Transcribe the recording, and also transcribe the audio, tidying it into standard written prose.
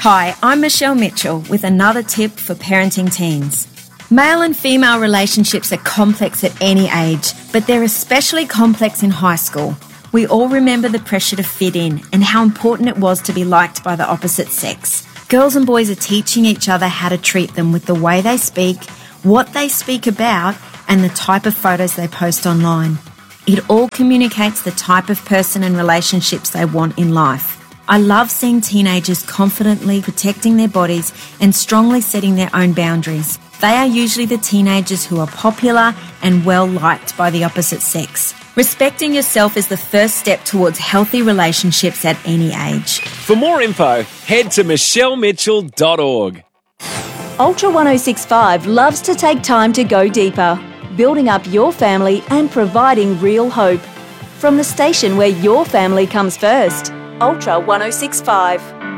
Hi, I'm Michelle Mitchell with another tip for parenting teens. Male and female relationships are complex at any age, but they're especially complex in high school. We all remember the pressure to fit in and how important it was to be liked by the opposite sex. Girls and boys are teaching each other how to treat them with the way they speak, what they speak about, and the type of photos they post online. It all communicates the type of person and relationships they want in life. I love seeing teenagers confidently protecting their bodies and strongly setting their own boundaries. They are usually the teenagers who are popular and well liked by the opposite sex. Respecting yourself is the first step towards healthy relationships at any age. For more info, head to michellemitchell.org. Ultra 1065 loves to take time to go deeper, building up your family and providing real hope. From the station where your family comes first, Ultra 1065.